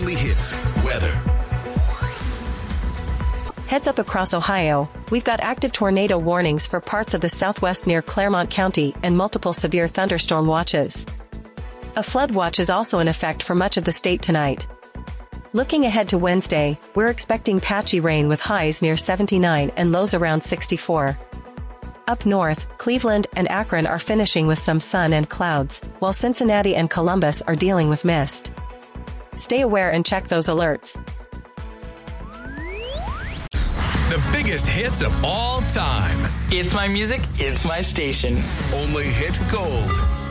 only hits weather. Heads up across Ohio, we've got active tornado warnings for parts of the southwest near Claremont County and multiple severe thunderstorm watches. A flood watch is also in effect for much of the state tonight. Looking ahead to Wednesday, we're expecting patchy rain with highs near 79 and lows around 64. Up north, Cleveland and Akron are finishing with some sun and clouds, while Cincinnati and Columbus are dealing with mist. Stay aware and check those alerts. The biggest hits of all time. It's my music, it's my station. Only hit gold.